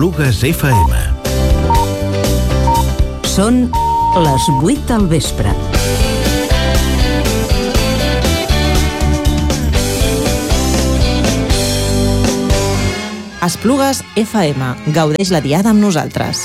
Esplugues FM. Són les 8 del vespre. Esplugues FM. Gaudeix la diada amb nosaltres.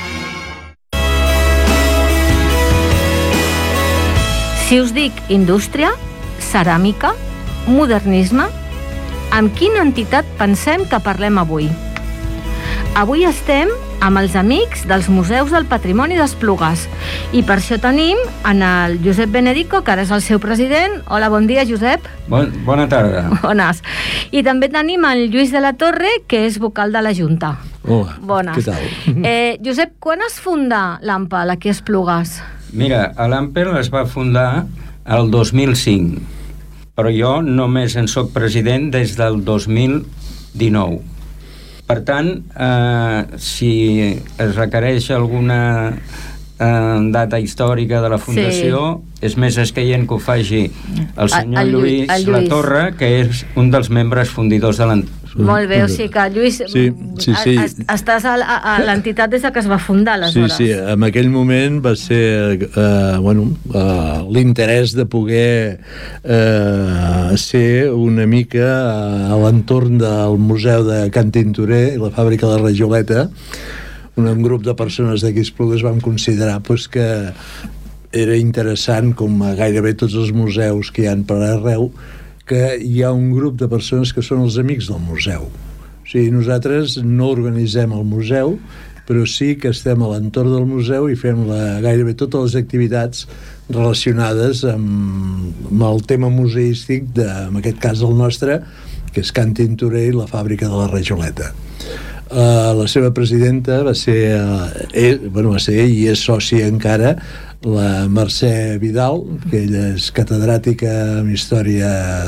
Si us dic indústria, ceràmica, modernisme, amb quina entitat pensem que parlem avui? Avui estem amb els amics dels Museus del Patrimoni d'Esplugues i per això tenim en el Josep Benedico, que ara és el seu president. Hola, bon dia, Josep. Bona tarda. Bones. I també tenim el Lluís de la Torre, que és vocal de la Junta. Hola, bones. Què tal? Josep, quan es funda l'AMPAL aquí a Esplugues? Mira, l'AMPAL es va fundar el 2005, però jo només en soc president des del 2019. Per tant, si es requereix alguna data històrica de la fundació, és més escaient que ho faci el senyor Lluís La Torre, que és un dels membres fundadors de l'entitat. Molt bé, o sigui que, Lluís, sí. estàs a l'entitat des que es va fundar, aleshores. Sí, en aquell moment va ser l'interès de poder ser una mica a l'entorn del Museu de Can Tintorer i la fàbrica de Rajoleta. Un grup de persones d'aquí Esplugues vam considerar que era interessant, com a gairebé tots els museus que hi ha per arreu, que hi ha un grup de persones que són els amics del museu. O sigui, nosaltres no organitzem el museu, però sí que estem a l'entorn del museu i fem gairebé totes les activitats relacionades amb el tema museístic, en aquest cas el nostre, que és Can Tintorer i la fàbrica de la Rajoleta. La seva presidenta va ser i és sòcia encara, la Mercè Vidal, que ella és catedràtica en història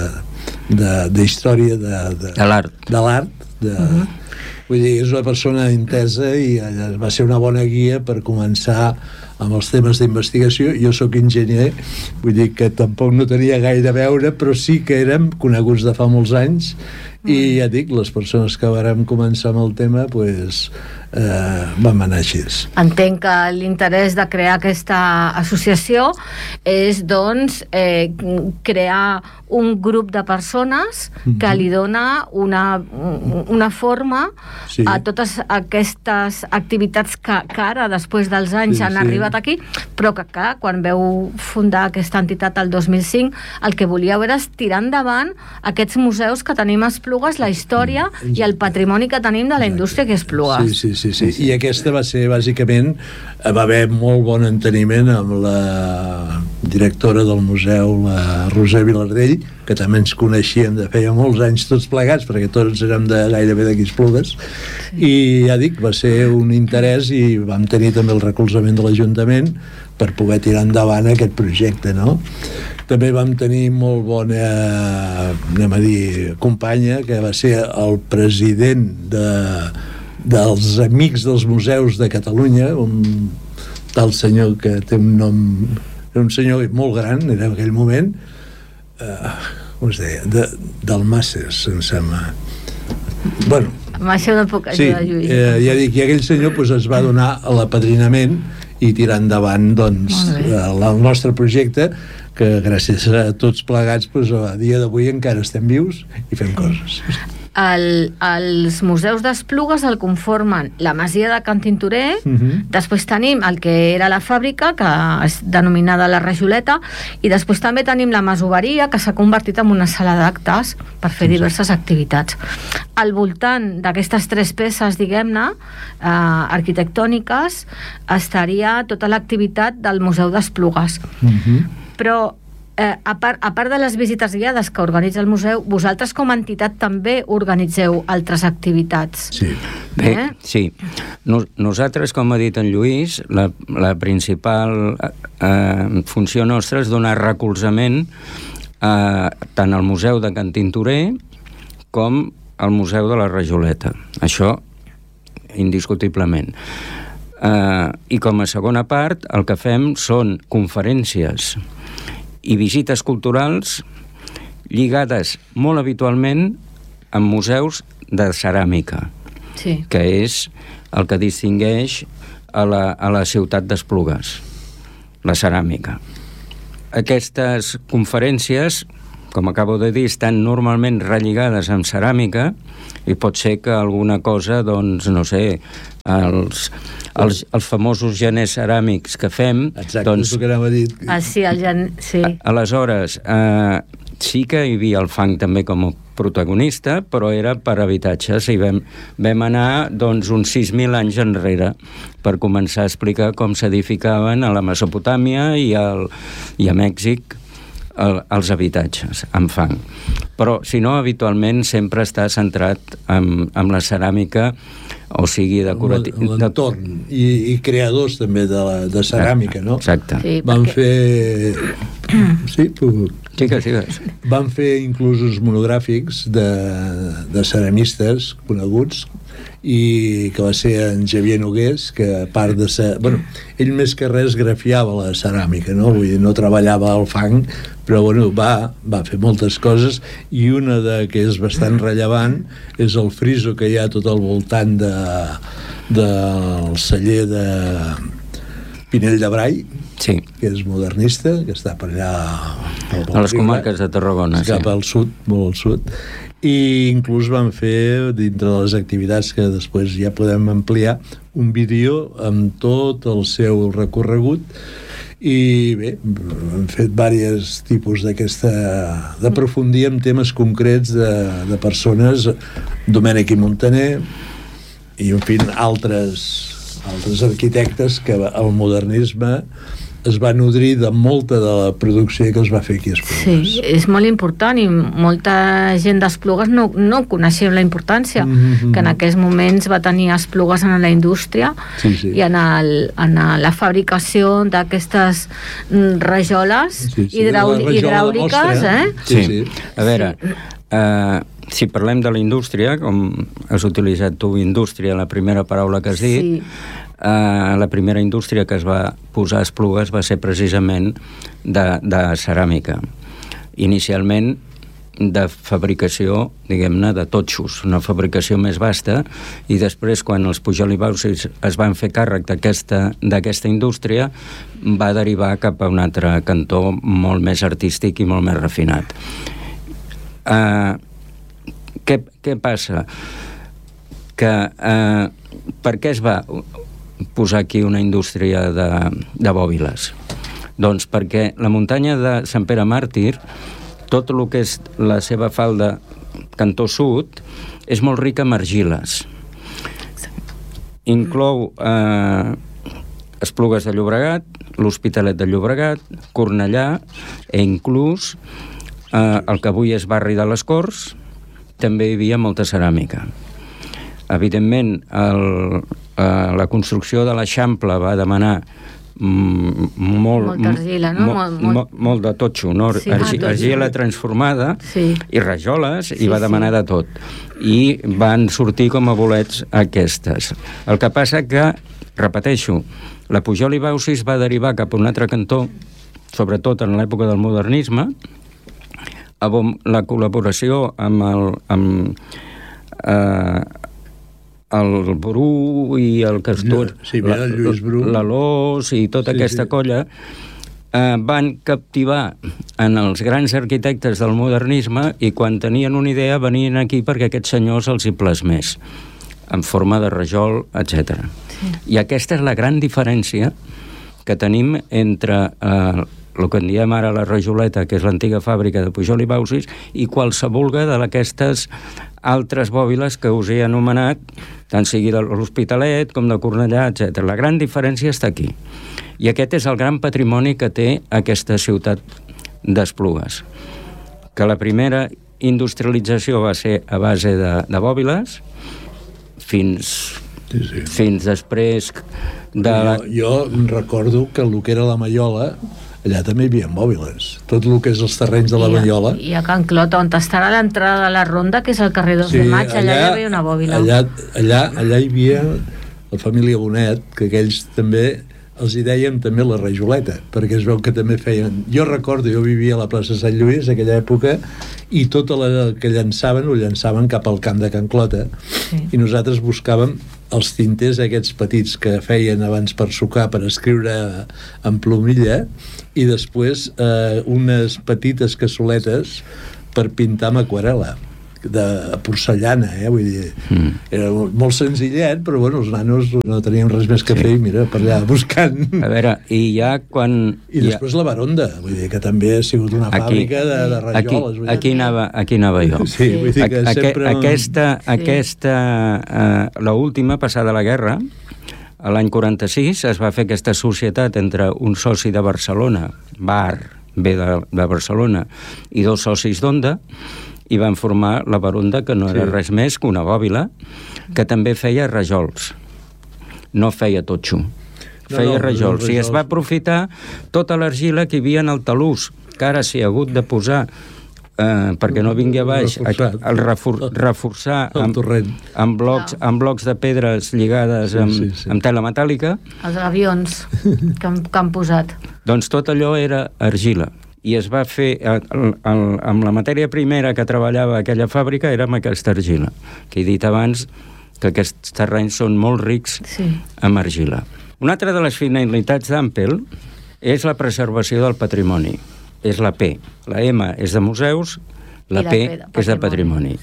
de l'art. Vull dir, és una persona intesa i va ser una bona guia per començar amb els temes d'investigació. Jo sóc enginyer, vull dir que tampoc no tenia gaire a veure, però sí que érem coneguts de fa molts anys i ja dic, les persones que vàrem començar amb el tema vam anar així. Entenc que l'interès de crear aquesta associació és, doncs, crear un grup de persones que li dona una forma a totes aquestes activitats que ara, després dels anys, han arribat aquí, però que, clar, quan veu fundar aquesta entitat el 2005, el que volíeu era tirar endavant aquests museus que tenim a Esplugues, la història i el patrimoni que tenim de la indústria que és Esplugues. Sí. I aquesta va ser, bàsicament, va haver molt bon enteniment amb la directora del museu, la Roser Vilardell, que també ens coneixíem de feia molts anys tots plegats, perquè tots érem gairebé d'aquí Esplugues, i ja dic, va ser un interès i vam tenir també el recolzament de l'Ajuntament per poder tirar endavant aquest projecte, no? També vam tenir molt bona, companya, que va ser el president dels Amics dels Museus de Catalunya, un tal senyor que té un nom, era un senyor molt gran, era en aquell moment, com es deia, Dalmases, em sembla. Bueno, amb això no puc ajudar, Lluís. Ja dic, i aquell senyor es va donar a l'apadrinament i tirar endavant el nostre projecte, que gràcies a tots plegats a dia d'avui encara estem vius i fem coses. Els museus d'Esplugues el conformen la masia de Can Tintorer, després tenim el que era la fàbrica, que és denominada la Rajoleta, i després també tenim la masoveria, que s'ha convertit en una sala d'actes per fer diverses activitats. Al voltant d'aquestes tres peces, diguem-ne, arquitectòniques, estaria tota l'activitat del Museu d'Esplugues. Però a part de les visites guiades que organitza el museu, vosaltres com a entitat també organitzeu altres activitats. Sí. Bé, sí. Nosaltres, com ha dit en Lluís, la principal funció nostra és donar recolzament tant al Museu de Can Tintorer com al Museu de la Rajoleta. Això, indiscutiblement. I com a segona part, el que fem són conferències i visites culturals lligades molt habitualment amb museus de ceràmica. Sí. que és el que distingueix a la ciutat d'Esplugues, la ceràmica. Aquestes conferències, com acabo de dir, estan normalment relligades amb ceràmica i pot ser que alguna cosa, doncs, no sé, els famosos geners ceràmics que fem... Exacte, doncs, és el que anava a dir. Sí, sí. Aleshores, sí que hi havia el fang també com a protagonista, però era per habitatges i vam anar doncs, uns 6.000 anys enrere per començar a explicar com s'edificaven a la Mesopotàmia i a Mèxic els habitatges amb fang. Però, si no, habitualment sempre està centrat en la ceràmica, o sigui, l'entorn i creadors també de ceràmica, no? Exacte. Sí, Van fer... Sí, Sigues. Van fer inclús uns monogràfics de ceramistes coneguts i que va ser en Xavier Nogués, que a part de ser... Bueno, ell més que res grafiava la ceràmica, no? Vull dir, no treballava al fang, però bueno, va fer moltes coses i una que és bastant rellevant és el friso que hi ha tot al voltant del celler de Pinell de Brai, sí, que és modernista, que està per allà a les comarques de Tarragona, cap al sud, molt al sud, i inclús van fer, dintre de les activitats que després ja podem ampliar, un vídeo amb tot el seu recorregut. I bé, hem fet diversos tipus d'aprofundir en temes concrets de persones, Domènec i Montaner i en fi altres arquitectes que el modernisme es va nodrir de molta de la producció que es va fer aquí a Esplugues. Sí, és molt important i molta gent d'Esplugues no coneixia la importància que en aquells moments va tenir Esplugues en la indústria i en la fabricació d'aquestes rajoles hidràuliques. Sí. A veure, si parlem de la indústria, com has utilitzat tu, indústria, la primera paraula que has dit, la primera indústria que es va posar a Esplugues va ser precisament de ceràmica. Inicialment de fabricació, diguem-ne, de totxos, una fabricació més vasta, i després, quan els Pujol i Baucis es van fer càrrec d'aquesta indústria, va derivar cap a un altre cantó molt més artístic i molt més refinat. Què passa? Que per què es va posar aquí una indústria de bòbiles? Doncs perquè la muntanya de Sant Pere Màrtir, tot el que és la seva falda cantó sud, és molt rica en argiles. Inclou Esplugues de Llobregat, l'Hospitalet de Llobregat, Cornellà, i inclús el que avui és barri de les Corts, també hi havia molta ceràmica. Evidentment, la construcció de l'Eixample va demanar molta argila, no? Molt de totxo, no? Sí, argila transformada i rajoles, i va demanar de tot. I van sortir com a bolets aquestes. El que passa que, repeteixo, la Pujol i Baucis va derivar cap a un altre cantó, sobretot en l'època del modernisme, amb la col·laboració amb el Bru i el Castor, el Lluís Bru, l'Alós i tota aquesta colla, van captivar en els grans arquitectes del modernisme, i quan tenien una idea venien aquí perquè aquests senyors els hi plasmés en forma de rajol, etc. I aquesta és la gran diferència que tenim entre el que en diem ara la Rajoleta, que és l'antiga fàbrica de Pujol i Baucis, i qualsevol d'aquestes altres bòbiles que us he anomenat, tant sigui de l'Hospitalet com de Cornellà, etc. La gran diferència està aquí. I aquest és el gran patrimoni que té aquesta ciutat d'Esplugues. Que la primera industrialització va ser a base de bòbiles, fins després de... Jo recordo que el que era la Mallola, allà també hi havia mòbiles. Tot el que és els terrenys de la Mallola. I a Can Clota, on estarà l'entrada de la Ronda, que és el carrer 2 de Maig, allà hi havia una bòbila. Allà hi havia la família Bonet, que aquells també els hi dèiem també la rajoleta, perquè es veu que també feien... Jo recordo, jo vivia a la plaça Sant Lluís aquella època, i tot el que llançaven ho llançaven cap al camp de Can Clota, i nosaltres buscàvem els tinters aquests petits que feien abans per sucar, per escriure en plomilla, i després unes petites cassoletes per pintar amb aquarel·la de porcellana, vull dir, era molt senzillet, però bueno, els nanos no teníem res més que fer i mira, per allà buscant. A veure, i ja quan... I després la Baronda, vull dir que també ha sigut una fàbrica de rajoles. Aquí anava jo. Sí, vull dir que sempre... L'última, passada la guerra, l'any 46 es va fer aquesta societat entre un soci de Barcelona, Bar, ve de Barcelona, i 2 socis d'Onda, i van formar la Baronda, que no era res més que una bòbila, que també feia rajols. No feia totxo. Feia rajols. I es va aprofitar tota l'argila que hi havia en el talús, que ara s'hi ha hagut de posar perquè no vingui a baix, reforçar amb blocs de pedres lligades amb tela metàl·lica. Els avions que han posat. Doncs tot allò era argila. I es va fer, amb la matèria primera que treballava aquella fàbrica era amb aquesta argila, que he dit abans que aquests terrenys són molt rics amb argila. Una altra de les finalitats d'Ampel és la preservació del patrimoni. És la P. La M és de museus, la P és de patrimoni.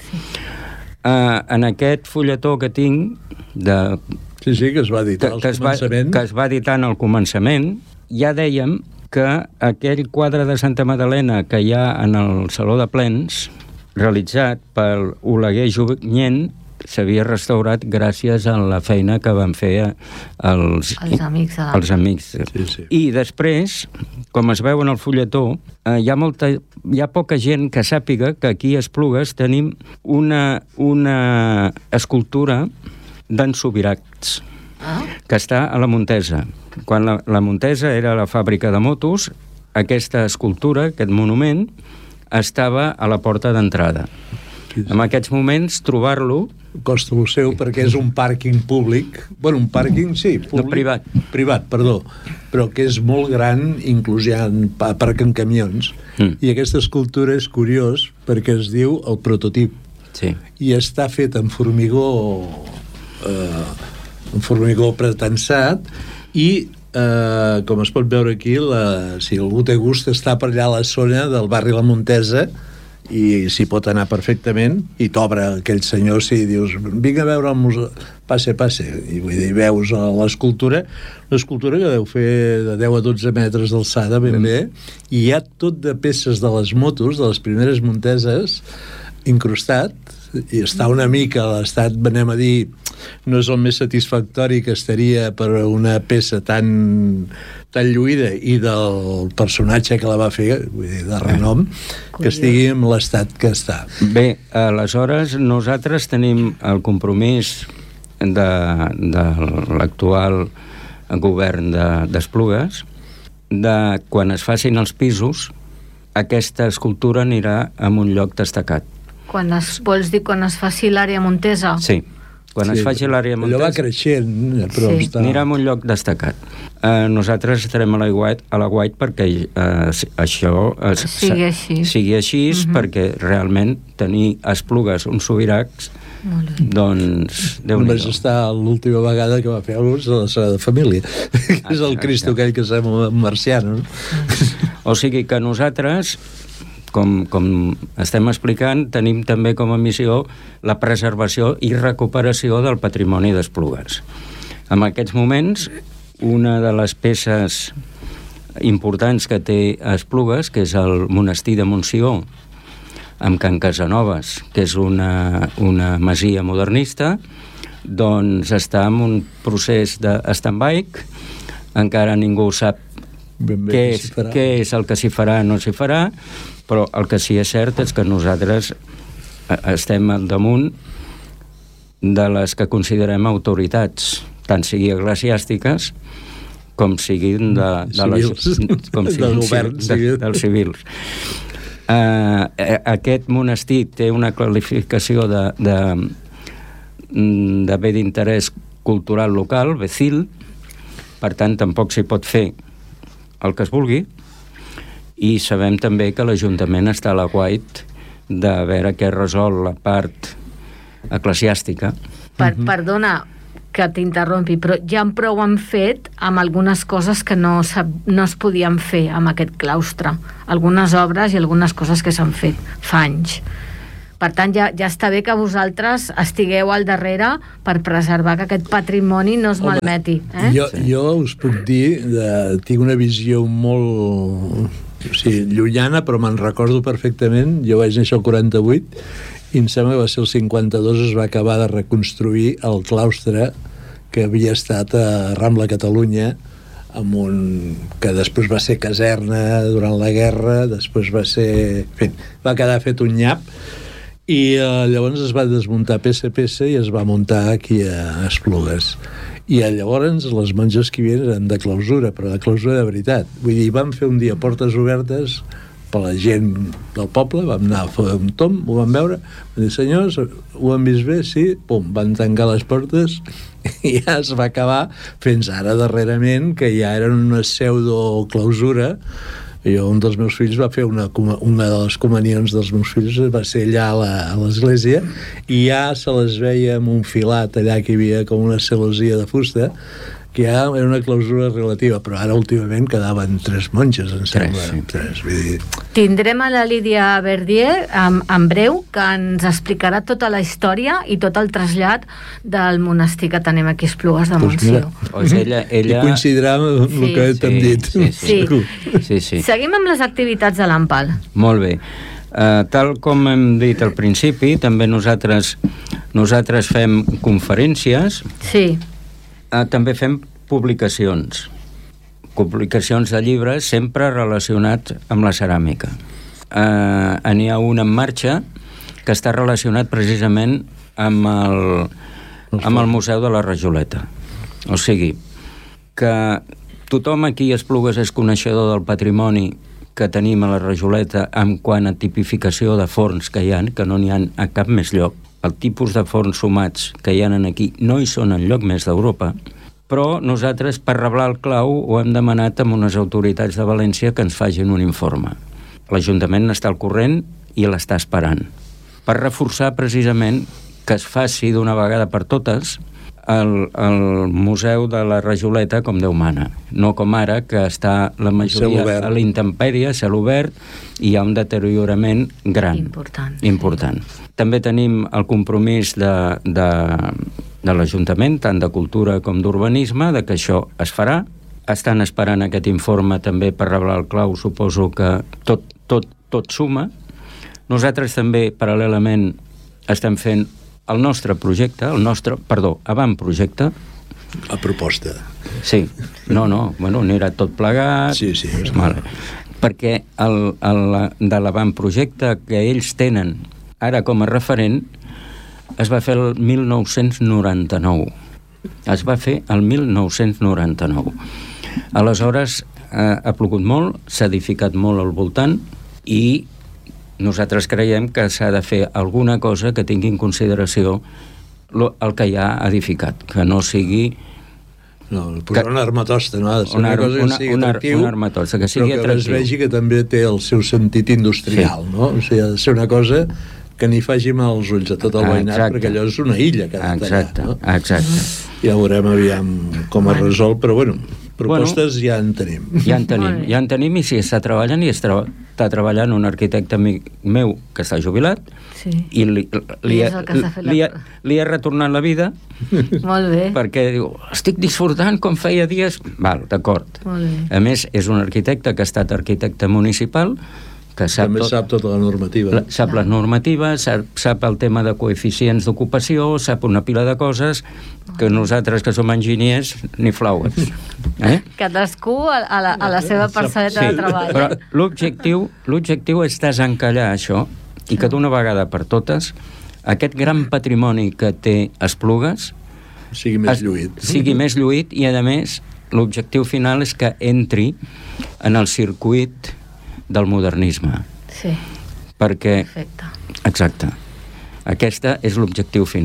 En aquest fulletó que tinc que es va editar al començament, que es va editar en el començament, ja dèiem que aquell quadre de Santa Magdalena que hi ha en el Saló de Plens, realitzat per Oleguer Junyent, s'havia restaurat gràcies a la feina que van fer els amics. I després, com es veu en el fulletó, hi ha poca gent que sàpiga que aquí a Esplugues tenim una escultura d'en Subirachs, que està a la Montesa. Quan la Montesa era la fàbrica de motos, aquesta escultura, aquest monument, estava a la porta d'entrada. En aquests moments, trobar-lo... Costa el seu, perquè és un pàrquing públic. Bueno, un pàrquing, sí, públic. Privat, perdó. Però que és molt gran, inclús hi ha aparquen camions. I aquesta escultura és curiós perquè es diu el prototip. I està fet en formigó pretensat i com es pot veure aquí, si algú té gust, està per allà a la zona del barri La Montesa i s'hi pot anar perfectament i t'obre aquell senyor si dius vinc a veure el museu, passe i vull dir, veus l'escultura que deu fer de 10 a 12 metres d'alçada ben bé, i hi ha tot de peces de les motos de les primeres Monteses incrustat, i està una mica a l'estat, venem a dir, no és el més satisfactori que estaria per una peça tan lluïda i del personatge que la va fer, vull dir, de renom, que estigui en l'estat que està. Bé, aleshores nosaltres tenim el compromís de l'actual govern d'Esplugues de quan es facin els pisos aquesta escultura anirà a un lloc destacat. Vols dir quan es faci l'àrea Montesa? Sí, quan es faci l'àrea Montesa... Allò va creixent, però anirà a un lloc destacat. Nosaltres estarem a la Guait perquè això sigui així, perquè realment tenir a Esplugues uns Subirachs, doncs Déu-n'hi-do. Només està l'última vegada que va fer alguns de la Sagrada Família, que és el Cristo aquell que sembla marciano. O sigui que nosaltres, com estem explicant, tenim també com a missió la preservació i recuperació del patrimoni d'Esplugues. En aquests moments, una de les peces importants que té Esplugues, que és el monestir de Montsió, amb Can Casanovas, que és una masia modernista, doncs està en un procés de stand-by, encara ningú sap què és el que s'hi farà o no s'hi farà, però el que sí és cert és que nosaltres estem al damunt de les que considerem autoritats, tant sigui eclesiàstiques com siguin dels civils. Aquest monestir té una qualificació de bé d'interès cultural local, BECIL, per tant tampoc s'hi pot fer el que es vulgui, i sabem també que l'Ajuntament està a l'aguait de veure què resol la part eclesiàstica. Perdona que t'interrompi, però ja prou han fet amb algunes coses que no es podien fer amb aquest claustre. Algunes obres i algunes coses que s'han fet fa anys. Per tant, ja està bé que vosaltres estigueu al darrere per preservar que aquest patrimoni no es malmeti. Jo us puc dir, tinc una visió molt llunyana, però me'n recordo perfectament. Jo vaig néixer el 48 i em sembla que va ser el 52, es va acabar de reconstruir el claustre que havia estat a Rambla Catalunya, que després va ser caserna durant la guerra, després va quedar fet un nyap, i llavors es va desmuntar peça a peça i es va muntar aquí a Esplugues. I llavors les monges que hi havia eren de clausura, però de clausura de veritat. Vull dir, vam fer un dia portes obertes per la gent del poble, vam anar a fer un tomb, ho vam veure, vam dir, senyors, ho han vist bé? Sí, pum, van tancar les portes i ja es va acabar, fins ara darrerament, que ja eren una pseudo-clausura. Un dels meus fills va fer una de les comunions dels meus fills, va ser allà a l'església, i ja se les veia amb un filat allà que hi havia com una celosia de fusta, que ja era una clausura relativa, però ara últimament quedaven 3 monges, em sembla. Tres, vull dir. Tindrem a la Lídia Verdier en breu, que ens explicarà tota la història i tot el trasllat del monestir que tenim aquí a Esplugues de Montsiu. Ella coincidirà amb el que t'hem dit. Sí. Seguim amb les activitats de l'AMPAL. Molt bé. Tal com hem dit al principi, també nosaltres fem conferències. Sí. També fem publicacions de llibres, sempre relacionats amb la ceràmica. N'hi ha un en marxa que està relacionat precisament amb el Museu de la Rajoleta. O sigui, que tothom aquí a Esplugues és coneixedor del patrimoni que tenim a la Rajoleta en quant a tipificació de forns que hi ha, que no n'hi ha a cap més lloc. El tipus de forns sumats que hi ha aquí no hi són en lloc més d'Europa, però nosaltres, per reblar el clau, ho hem demanat amb unes autoritats de València que ens facin un informe. L'Ajuntament n'està al corrent i l'està esperant, per reforçar precisament que es faci d'una vegada per totes el Museu de la Rajoleta com Déu mana, no com ara, que està la majoria a la intempèrie, a cel obert, i hi ha un deteriorament gran. Important. També tenim el compromís de l'Ajuntament, tant de Cultura com d'Urbanisme, de que això es farà. Estan esperant aquest informe també per reblar el clau, suposo que tot suma. Nosaltres també, paral·lelament, estem fent el nostre projecte, avantprojecte. A proposta. Sí, anirà tot plegat. Sí. Vale. Perquè de l'avantprojecte que ells tenen ara com a referent es va fer el 1999. Aleshores, ha plogut molt, s'ha edificat molt al voltant i nosaltres creiem que s'ha de fer alguna cosa que tingui en consideració el que ja ha edificat, que no sigui... posar una armatosta, no? Ha de ser una cosa que sigui atractiu, una armatosta, que sigui però que es vegi que també té el seu sentit industrial, no? O sigui, ha de ser una cosa que ni faci mal als ulls a tot el veïnat, perquè allò és una illa que ha d'estar allà, no? Exacte. Ja veurem aviam com es resol, però propostes ja en tenim. Ja en tenim, i si està treballant, i està treballant un arquitecte amic meu que està jubilat, i li ha retornat la vida. Molt bé. Perquè diu, estic disfrutant com feia dies. Val, d'acord. A més, és un arquitecte que ha estat arquitecte municipal, que també sap tota la normativa. Sap les normatives, sap el tema de coeficients d'ocupació, sap una pila de coses que nosaltres, que som enginyers, ni flaues. Cadascú a la seva parcel·leta de treball. Però l'objectiu és desencallar això i que d'una vegada per totes aquest gran patrimoni que té Esplugues sigui més lluït i, a més, l'objectiu final és que entri en el circuit del modernisme. Sí. Perquè... Perfecte. Exacte. Aquesta és l'objectiu final.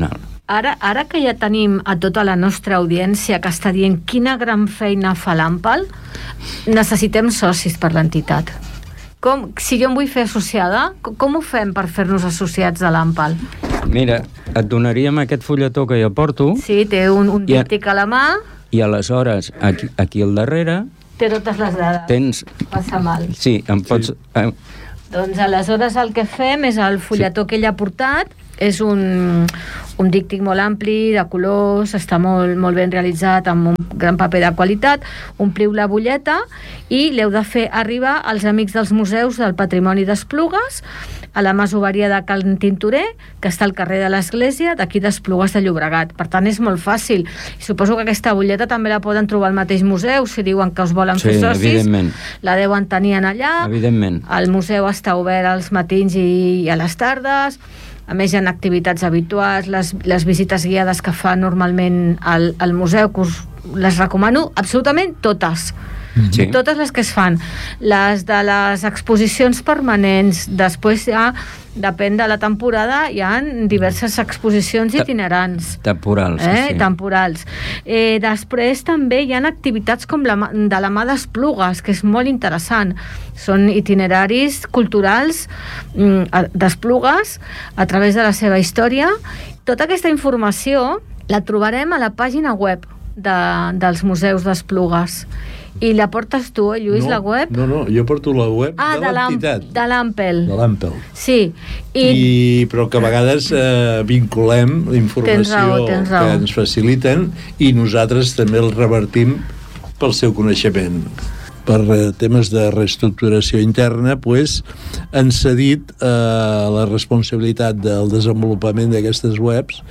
Ara que ja tenim a tota la nostra audiència que està dient quina gran feina fa l'AMPAL, necessitem socis per l'entitat. Si jo em vull fer associada, com ho fem per fer-nos associats de l'AMPAL? Mira, et donaríem aquest fulletó que jo porto. Sí, té un díptic a la mà. I aleshores, aquí al darrere... Té totes les dades. Tens... Passa mal. Sí, em pots... Doncs aleshores el que fem és el fulletó que ell ha portat, és un díptic molt ampli, de colors, està molt ben realitzat, amb un gran paper de qualitat. Ompliu la butlleta i l'heu de fer arribar als amics dels museus del Patrimoni d'Esplugues, a la masoveria de Can Tintorer, que està al carrer de l'Església, d'aquí d'Esplugues de Llobregat. Per tant, és molt fàcil. I suposo que aquesta butlleta també la poden trobar al mateix museu, si diuen que us volen fer socis. Evidentment. La deuen tenir allà. Evidentment. El museu està obert als matins i a les tardes. A més, hi ha activitats habituals, les visites guiades que fa normalment al museu, que us les recomano absolutament totes. Sí. Totes les que es fan. Les de les exposicions permanents, després ja, depèn de la temporada, hi ha diverses exposicions itinerants. Temporals, sí. Temporals. Després també hi ha activitats com de la mà d'Esplugues, que és molt interessant. Són itineraris culturals d'Esplugues a través de la seva història. Tota aquesta informació la trobarem a la pàgina web dels museus d'Esplugues. I la portes tu, Lluís, la web? No, jo porto la web de l'entitat. De l'AMPEL. De l'AMPEL. Sí. Però que a vegades vinculem la informació que ens faciliten i nosaltres també el revertim pel seu coneixement. Per temes de reestructuració interna, han cedit la responsabilitat del desenvolupament d'aquestes webs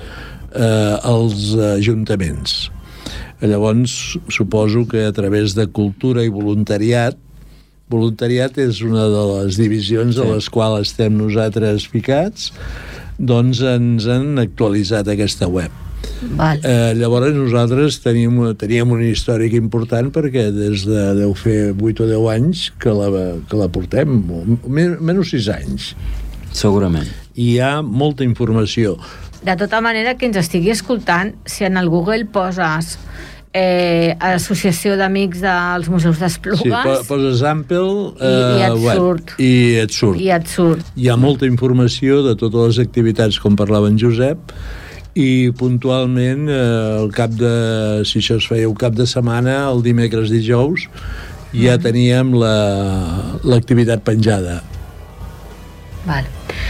als ajuntaments. Llavors, suposo que a través de cultura i voluntariat és una de les divisions a les quals estem nosaltres ficats, doncs ens han actualitzat aquesta web. Llavors nosaltres teníem un històric important perquè des de deu fer 8 o 10 anys que la portem, menys 6 anys. Segurament. I hi ha molta informació. De tota manera, que ens estigui escoltant, si en el Google poses Associació d'Amics dels Museus d'Esplugues... Sí, poses Ampel i et surt. Hi ha molta informació de totes les activitats, com parlava en Josep, i puntualment si això es feia un cap de setmana, el dimecres, dijous, ja teníem l'activitat penjada. Val.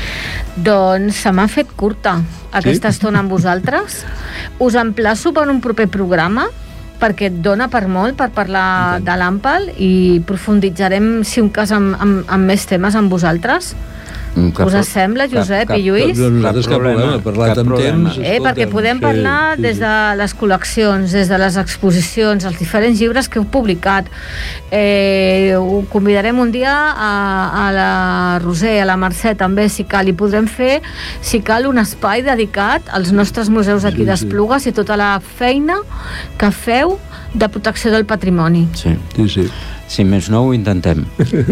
Doncs se m'ha fet curta aquesta estona amb vosaltres. Us emplaço per un proper programa, perquè et dona per molt per parlar de l'AMPAL, i profunditzarem, si un cas, amb més temes amb vosaltres. Us sembla, Josep i Lluís? Nosaltres cap problema, parlat amb temps. Perquè podem parlar des de les col·leccions, des de les exposicions, els diferents llibres que heu publicat. Ho convidarem un dia a la Roser, a la Mercè també, si cal, i podrem fer, si cal, un espai dedicat als nostres museus aquí d'Esplugues i tota la feina que feu de protecció del patrimoni. Sí. Si més no, ho intentem.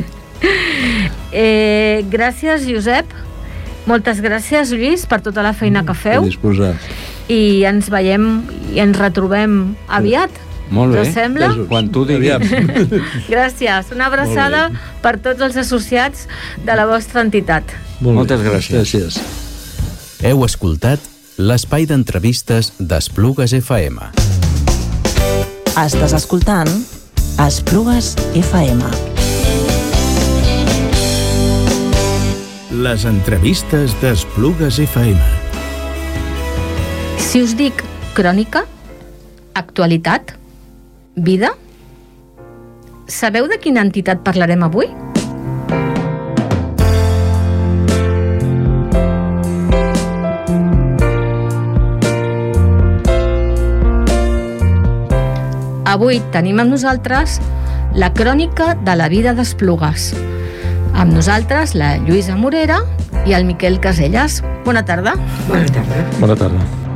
Gràcies, Josep. Moltes gràcies, Lluís, per tota la feina que feu. I ens veiem i ens retrobem aviat. Molt bé. Us sembla? Quan tu diguis. Gràcies. Una abraçada per tots els associats de la vostra entitat. Moltes gràcies. Heu escoltat l'espai d'entrevistes d'Esplugues FM. Estàs escoltant Esplugues FM. Les entrevistes d'Esplugues FM. Si us dic crònica, actualitat, vida, sabeu de quina entitat parlarem avui? Avui tenim amb nosaltres la crònica de la vida d'Esplugues. Amb nosaltres, la Lluïsa Morera i el Miquel Caselles. Bona tarda. Bona tarda.